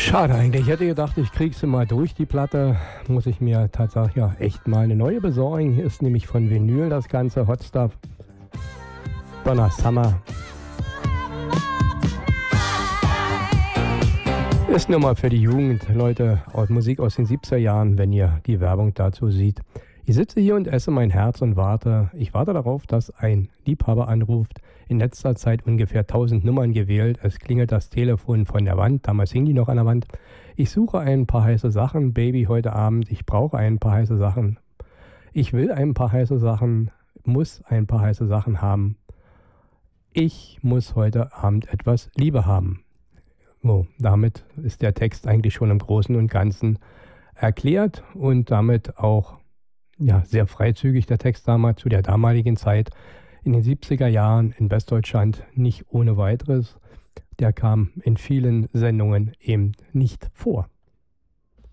Schade eigentlich. Ich hätte gedacht, ich krieg sie mal durch, die Platte. Muss ich mir tatsächlich ja echt mal eine neue besorgen. Hier ist nämlich von Vinyl das ganze Hot Stuff. Donna Summer. Ist nur mal für die Jugend, Leute, Musik aus den 70er Jahren, wenn ihr die Werbung dazu seht. Ich sitze hier und esse mein Herz und warte. Ich warte darauf, dass ein Liebhaber anruft. In letzter Zeit ungefähr 1000 Nummern gewählt. Es klingelt das Telefon von der Wand. Damals hing die noch an der Wand. Ich suche ein paar heiße Sachen, Baby, heute Abend. Ich brauche ein paar heiße Sachen. Ich will ein paar heiße Sachen, muss ein paar heiße Sachen haben. Ich muss heute Abend etwas Liebe haben. So, damit ist der Text eigentlich schon im Großen und Ganzen erklärt und damit auch sehr freizügig der Text damals zu der damaligen Zeit. In den 70er Jahren in Westdeutschland nicht ohne weiteres. Der kam in vielen Sendungen eben nicht vor.